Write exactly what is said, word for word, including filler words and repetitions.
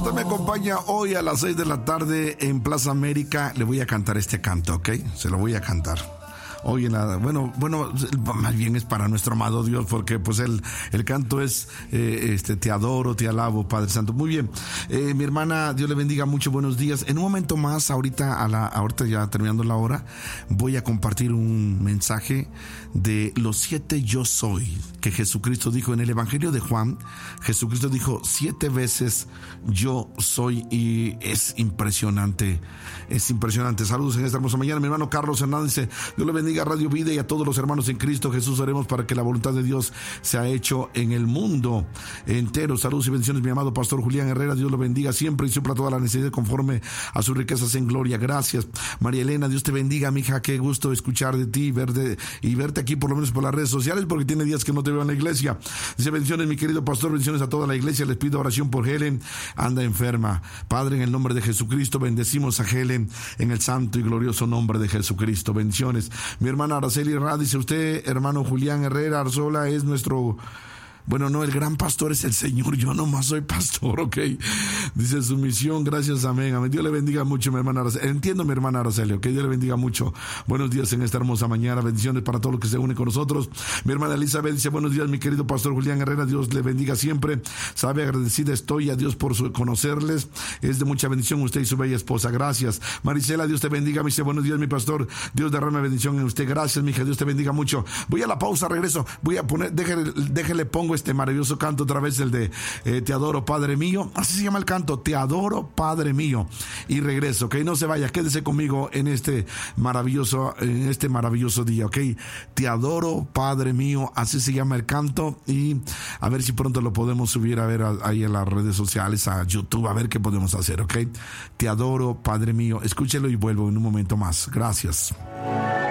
usted me acompaña hoy a las seis de la tarde en Plaza América, le voy a cantar este canto, ¿ok? Se lo voy a cantar. Hoy en la, bueno, bueno, más bien es para nuestro amado Dios, porque pues el, el canto es, eh, este, te adoro, te alabo, Padre Santo. Muy bien, eh, mi hermana, Dios le bendiga mucho, buenos días. En un momento más, ahorita, a la, ahorita ya terminando la hora, voy a compartir un mensaje de los siete yo soy, que Jesucristo dijo en el Evangelio de Juan. Jesucristo dijo siete veces yo soy, y es impresionante, es impresionante. Saludos en esta hermosa mañana, mi hermano Carlos Hernández dice, Dios le bendiga a Radio Vida y a todos los hermanos en Cristo Jesús. Oremos para que la voluntad de Dios sea hecho en el mundo entero. Saludos y bendiciones, mi amado pastor Julián Herrera. Dios lo bendiga siempre y supla toda la necesidad conforme a sus riquezas en gloria. Gracias, María Elena. Dios te bendiga, mija. Qué gusto escuchar de ti verte, y verte aquí por lo menos por las redes sociales, porque tiene días que no te veo en la iglesia. Dice, bendiciones, mi querido pastor. Bendiciones a toda la iglesia. Les pido oración por Helen. Anda enferma. Padre, en el nombre de Jesucristo, bendecimos a Helen en el santo y glorioso nombre de Jesucristo. Bendiciones. Mi hermana Araceli Rad dice, usted, hermano Julián Herrera Arzola, es nuestro... Bueno, no, el gran pastor es el Señor, yo nomás soy pastor, ok. Dice su misión, gracias, amén, amén. Dios le bendiga mucho, mi hermana Araceli. Entiendo, mi hermana Araceli, ok. Dios le bendiga mucho. Buenos días en esta hermosa mañana, bendiciones para todos los que se unen con nosotros. Mi hermana Elizabeth dice, buenos días, mi querido pastor Julián Herrera, Dios le bendiga siempre. Sabe, agradecida estoy a Dios por su, conocerles. Es de mucha bendición usted y su bella esposa, gracias. Marisela, Dios te bendiga, me dice, buenos días, mi pastor. Dios derrame bendición en usted, gracias, mi hija, Dios te bendiga mucho. Voy a la pausa, regreso. Voy a poner, déjele, déjele pongo este maravilloso canto otra vez, el de eh, Te adoro, Padre mío. Así se llama el canto, Te adoro, Padre mío. Y regreso, ok, no se vaya, quédese conmigo en este maravilloso, en este maravilloso día, ok. Te adoro, Padre mío, así se llama el canto, y a ver si pronto lo podemos subir a ver a, ahí en las redes sociales, a YouTube, a ver qué podemos hacer, ok. Te adoro, Padre mío. Escúchelo y vuelvo en un momento más. Gracias.